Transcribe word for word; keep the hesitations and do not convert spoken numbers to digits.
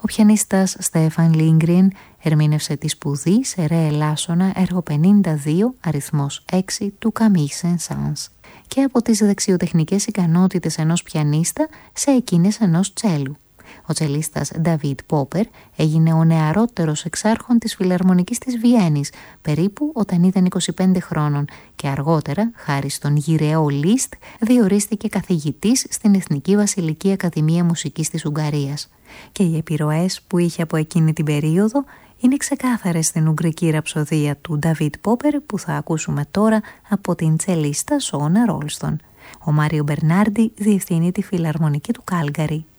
πιανίστας Στέφαν Λίνγκριν ερμήνευσε τη σπουδή σε ρε ελάσσονα έργο πενήντα δύο αριθμός έξι του Καμίλ Σεν-Σανς και από τις δεξιοτεχνικές ικανότητες ενός πιανίστα σε εκείνες ενός τσέλου. Ο τσελίστας Νταβίτ Πόπερ έγινε ο νεαρότερος εξάρχων της Φιλαρμονικής της Βιέννης, περίπου όταν ήταν είκοσι πέντε χρόνων, και αργότερα, χάρη στον γυρεό Λίστ, διορίστηκε καθηγητής στην Εθνική Βασιλική Ακαδημία Μουσικής της Ουγγαρίας. Και οι επιρροές που είχε από εκείνη την περίοδο είναι ξεκάθαρες στην Ουγγρική ραψοδία του Νταβίτ Πόπερ που θα ακούσουμε τώρα από την τσελίστα Σόνα Ρόλστον. Ο Μάριο Μπερνάρντι διευθύνει τη Φιλαρμονική του Κάλγκαρη.